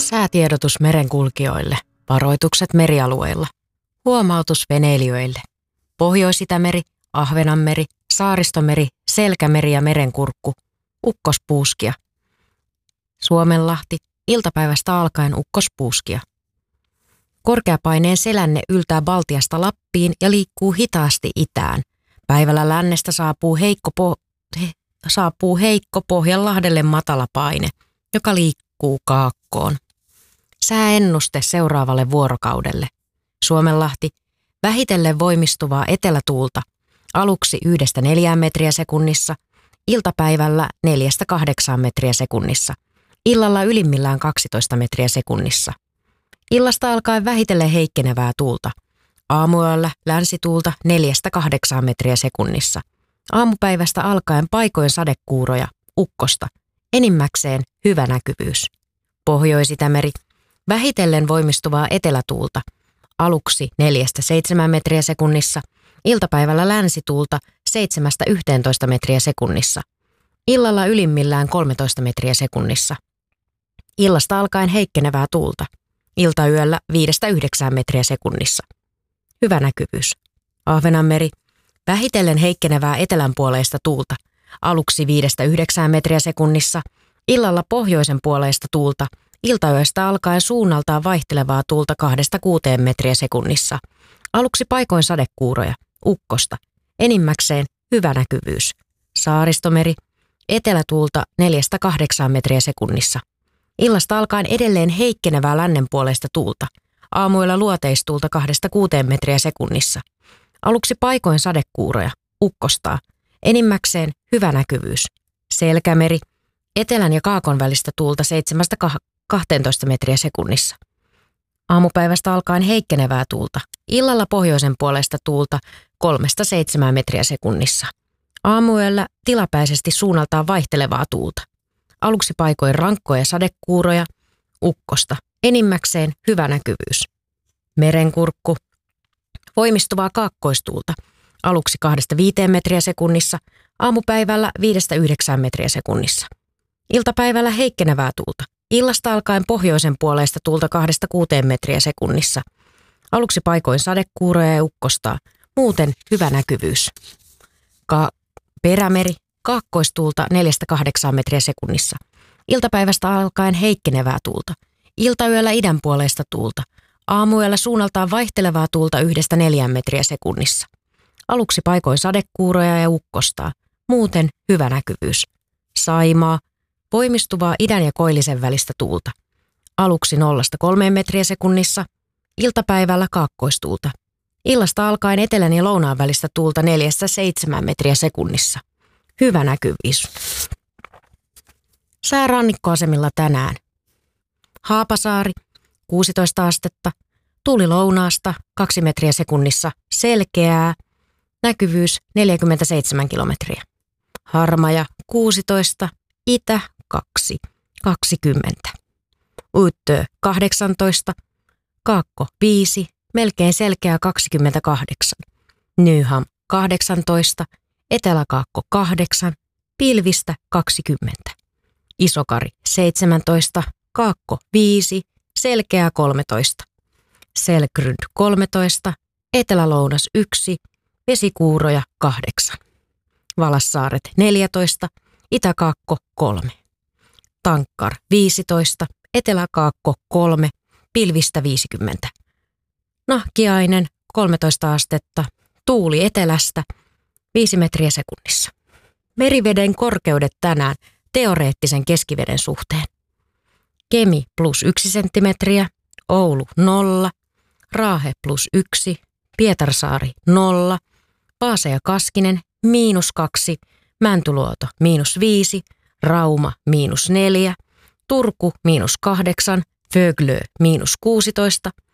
Säätiedotus merenkulkijoille, varoitukset merialueilla, huomautus veneilijöille. Pohjois-Itämeri, Ahvenanmeri, Saaristomeri, Selkämeri ja Merenkurkku, ukkospuuskia. Suomenlahti, iltapäivästä alkaen ukkospuuskia. Korkeapaineen selänne yltää Baltiasta Lappiin ja liikkuu hitaasti itään. Päivällä lännestä saapuu heikko Pohjanlahdelle matala paine, joka liikkuu kaakkoon. Sääennuste seuraavalle vuorokaudelle. Suomenlahti, vähitellen voimistuvaa etelätuulta, aluksi 1–4 metriä sekunnissa, iltapäivällä 4–8 metriä sekunnissa, illalla ylimmillään 12 metriä sekunnissa. Illasta alkaen vähitellen heikkenevää tuulta, aamuyöllä länsituulta 4–8 metriä sekunnissa, aamupäivästä alkaen paikoin sadekuuroja, ukkosta, enimmäkseen hyvä näkyvyys. Pohjois-Itämeri, vähitellen voimistuvaa etelätuulta, aluksi 4–7 metriä sekunnissa, iltapäivällä länsituulta 7–11 metriä sekunnissa, illalla ylimmillään 13 metriä sekunnissa. Illasta alkaen heikkenevää tuulta, iltayöllä 5–9 metriä sekunnissa. Hyvä näkyvyys. Ahvenanmeri, vähitellen heikkenevää etelänpuoleista tuulta, aluksi 5–9 metriä sekunnissa, illalla pohjoisen puoleista tuulta, iltayöstä alkaen suunnaltaan vaihtelevaa tuulta 2–6 metriä sekunnissa, aluksi paikoin sadekuuroja, ukkosta, enimmäkseen hyvä näkyvyys. Saaristomeri, etelätuulta 4–8 metriä sekunnissa, illasta alkaen edelleen heikkenevää lännenpuoleista tuulta, aamuilla luoteistuulta 2–6 metriä sekunnissa, aluksi paikoin sadekuuroja, ukkostaa, enimmäkseen hyvä näkyvyys. Selkämeri, etelän ja kaakon välistä tuulta 7–12 metriä sekunnissa. Aamupäivästä alkaen heikkenevää tuulta, illalla pohjoisen puolesta tuulta 3–7 metriä sekunnissa. Aamuyöllä tilapäisesti suunnaltaan vaihtelevaa tuulta. Aluksi paikoin rankkoja sadekuuroja, ukkosta, enimmäkseen hyvä näkyvyys. Merenkurkku, voimistuvaa kaakkoistuulta, aluksi 2–5 metriä sekunnissa, aamupäivällä 5–9 metriä sekunnissa. Iltapäivällä heikkenevää tuulta, illasta alkaen pohjoisen puoleista tuulta 2–6 metriä sekunnissa. Aluksi paikoin sadekuuroja ja ukkostaa, muuten hyvä näkyvyys. Perämeri, kaakkoistuulta 4–8 metriä sekunnissa. Iltapäivästä alkaen heikkenevää tuulta, iltayöllä idän puoleista tuulta, aamuyöllä suunnaltaan vaihtelevaa tuulta 1–4 metriä sekunnissa. Aluksi paikoin sadekuuroja ja ukkostaa, muuten hyvä näkyvyys. Saimaa, voimistuvaa idän ja koillisen välistä tuulta, aluksi 0–3 metriä sekunnissa, iltapäivällä kaakkoistuulta. Illasta alkaen etelän ja lounaan välistä tuulta 4–7 metriä sekunnissa. Hyvä näkyvyys. Sää rannikkoasemilla tänään. Haapasaari, 16 astetta, tuuli lounaasta 2 metriä sekunnissa, selkeää, näkyvyys 47 kilometriä. Harmaja, 16, itä 2, 20. Uittö 18, kaakko 5, melkein selkeä 28. Nyham 18, eteläkaakko 8, pilvistä 20. Isokari 17, kaakko 5, selkeä 13. Selgrund 13, etelälounas 1, vesikuuroja 8. Valassaaret 14, itäkaakko 3. Tankkar 15, eteläkaakko 3, pilvistä 50. Nahkiainen 13 astetta, tuuli etelästä 5 metriä sekunnissa. Meriveden korkeudet tänään teoreettisen keskiveden suhteen. Kemi +1 senttimetriä, Oulu 0, Raahe +1, Pietarsaari 0, Vaasa ja Kaskinen -2, Mäntyluoto -5, Rauma -4, Turku -8, Föglö -16,